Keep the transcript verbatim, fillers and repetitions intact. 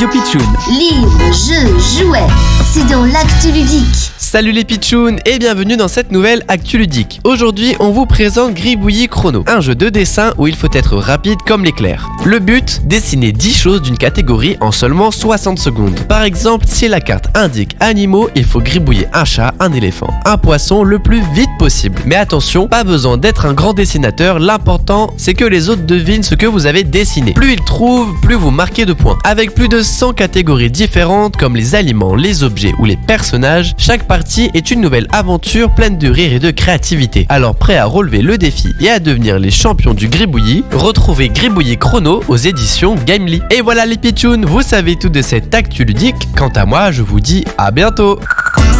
Radio Pitchoun. Livres, jeux, jouets, c'est dans l'actu ludique. Salut les pitchouns et bienvenue dans cette nouvelle actu ludique. Aujourd'hui, on vous présente Gribouillis Chrono, un jeu de dessin où il faut être rapide comme l'éclair. Le but, dessiner dix choses d'une catégorie en seulement soixante secondes. Par exemple, si la carte indique animaux, il faut gribouiller un chat, un éléphant, un poisson le plus vite possible. Mais attention, pas besoin d'être un grand dessinateur, l'important c'est que les autres devinent ce que vous avez dessiné. Plus ils trouvent, plus vous marquez de points. Avec plus de cent catégories différentes comme les aliments, les objets ou les personnages, chaque partie est une nouvelle aventure pleine de rire et de créativité. Alors prêt à relever le défi et à devenir les champions du gribouillis, retrouvez Gribouillis Chrono aux éditions Gamely. Et voilà les pitchouns, vous savez tout de cette actu ludique. Quant à moi, je vous dis à bientôt.